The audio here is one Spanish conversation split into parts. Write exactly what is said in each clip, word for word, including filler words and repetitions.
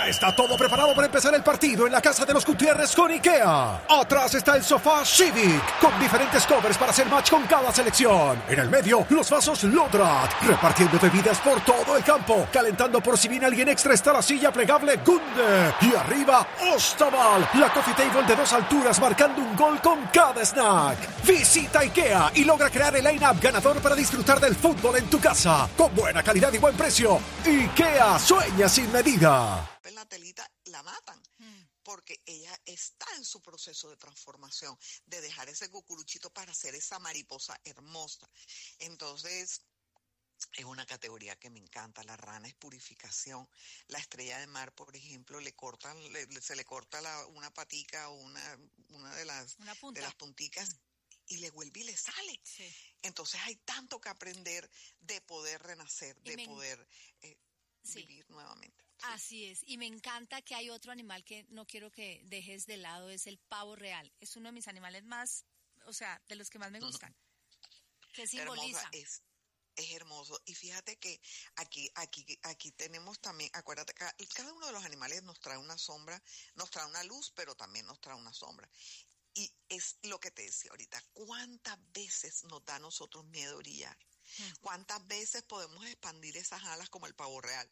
Ya está todo preparado para empezar el partido en la casa de los Gutiérrez con IKEA. Atrás está el sofá Civic, con diferentes covers para hacer match con cada selección. En el medio, los vasos Lodrat, repartiendo bebidas por todo el campo. Calentando por si viene alguien extra está la silla plegable Gunde. Y arriba, Ostaval, la coffee table de dos alturas marcando un gol con cada snack. Visita IKEA y logra crear el line-up ganador para disfrutar del fútbol en tu casa. Con buena calidad y buen precio. IKEA, sueña sin medida. En la telita la matan, mm. porque ella está en su proceso de transformación, de dejar ese cucuruchito para ser esa mariposa hermosa. Entonces, es una categoría que me encanta. La rana es purificación. La estrella de mar, por ejemplo, le cortan, le, se le corta la, una patica o una, una de las, una punta. de las punticas y le vuelve y le sale. Sí. Entonces hay tanto que aprender de poder renacer, y de me... poder eh, sí. vivir nuevamente. Sí. Así es, y me encanta que hay otro animal que no quiero que dejes de lado, es el pavo real. Es uno de mis animales más, o sea, de los que más me gustan. ¿Qué simboliza? Hermosa es. Es hermoso. Y fíjate que aquí, aquí, aquí tenemos también, acuérdate, cada uno de los animales nos trae una sombra, nos trae una luz, pero también nos trae una sombra. Y es lo que te decía ahorita, ¿cuántas veces nos da a nosotros miedo brillar? ¿Cuántas veces podemos expandir esas alas como el pavo real?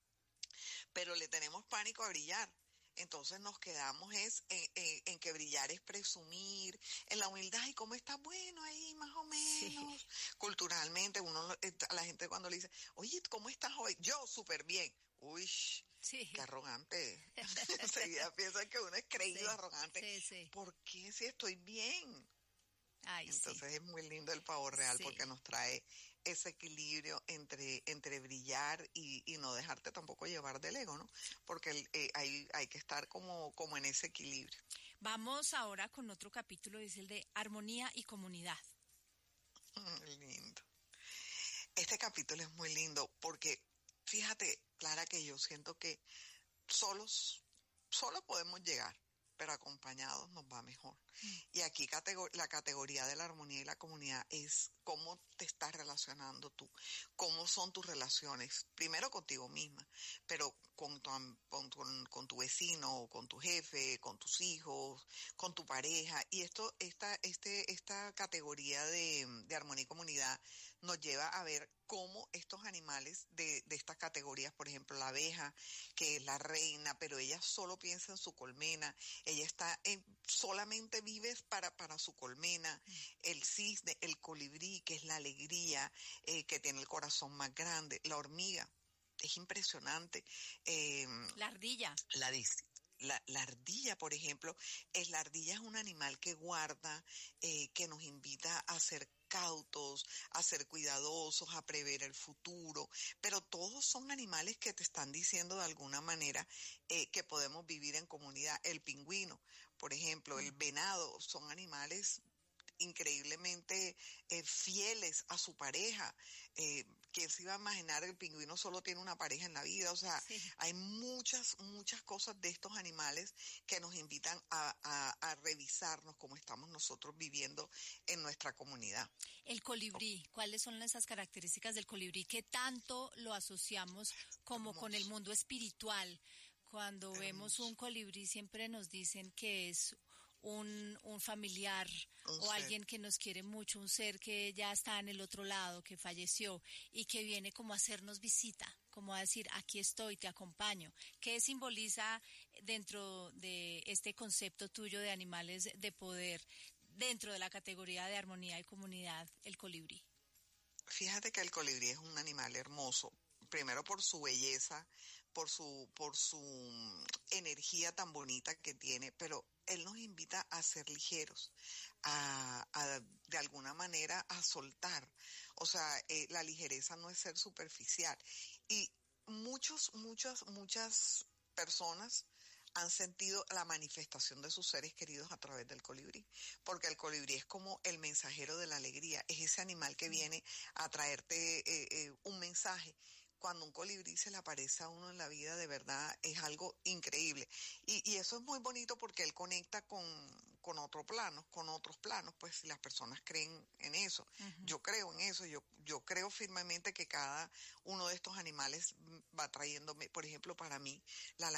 Pero le tenemos pánico a brillar. Entonces nos quedamos es en, en, en que brillar es presumir, en la humildad, y cómo está bueno ahí, más o menos. Sí. Culturalmente, uno, a la gente cuando le dice, oye, ¿cómo estás hoy? Yo, súper bien. Uy, sí. Qué arrogante. Enseguida piensan que uno es creído, sí. arrogante. Sí, sí. ¿Por qué si estoy bien? Ay, Entonces sí. es muy lindo el pavo real, sí. porque nos trae ese equilibrio entre, entre brillar y, y no dejarte tampoco llevar del ego, ¿no? Porque eh, hay, hay que estar como, como en ese equilibrio. Vamos ahora con otro capítulo, es el de armonía y comunidad. Mm, lindo. Este capítulo es muy lindo porque, fíjate, Clara, que yo siento que solos, solos podemos llegar, pero acompañados nos va mejor. Mm. Y aquí categor- la categoría de la armonía y la comunidad es cómo te estás relacionando tú, cómo son tus relaciones, primero contigo misma, pero con tu, con, con, con tu vecino, con tu jefe, con tus hijos, con tu pareja. Y esto, esta, este, esta categoría de, de armonía y comunidad nos lleva a ver cómo estos animales de, de estas categorías, por ejemplo, la abeja, que es la reina, pero ella solo piensa en su colmena, ella está en, solamente vive para, para su colmena, mm. el cisne, el colibrí, que es la alegría, eh, que tiene el corazón más grande, la hormiga, es impresionante. Eh, la ardilla. La La, la ardilla, por ejemplo, es la ardilla es un animal que guarda, eh, que nos invita a ser cautos, a ser cuidadosos, a prever el futuro, pero todos son animales que te están diciendo de alguna manera eh, que podemos vivir en comunidad. El pingüino, por ejemplo, el venado, son animales increíblemente eh, fieles a su pareja. Eh, ¿Quién se iba a imaginar el pingüino solo tiene una pareja en la vida? O sea, sí. hay muchas, muchas cosas de estos animales que nos invitan a, a, a revisarnos cómo estamos nosotros viviendo en nuestra comunidad. El colibrí, ¿cuáles son esas características del colibrí que tanto lo asociamos como Hermoso. Con el mundo espiritual? Cuando Hermoso. Vemos un colibrí siempre nos dicen que es Un, un familiar un o ser. Alguien que nos quiere mucho, un ser que ya está en el otro lado, que falleció y que viene como a hacernos visita, como a decir, aquí estoy, te acompaño. ¿Qué simboliza dentro de este concepto tuyo de animales de poder, dentro de la categoría de armonía y comunidad, el colibrí? Fíjate que el colibrí es un animal hermoso, primero por su belleza, por su, por su energía tan bonita que tiene, pero él nos invita a ser ligeros, a, a de alguna manera a soltar. O sea, eh, la ligereza no es ser superficial. Y muchos, muchas, muchas personas han sentido la manifestación de sus seres queridos a través del colibrí, porque el colibrí es como el mensajero de la alegría, es ese animal que viene a traerte eh, eh, un mensaje. Cuando un colibrí se le aparece a uno en la vida, de verdad es algo increíble. Y, y eso es muy bonito porque él conecta con, con otro plano, con otros planos, pues si las personas creen en eso. Uh-huh. Yo creo en eso, yo, yo creo firmemente que cada uno de estos animales va trayéndome, por ejemplo, para mí, la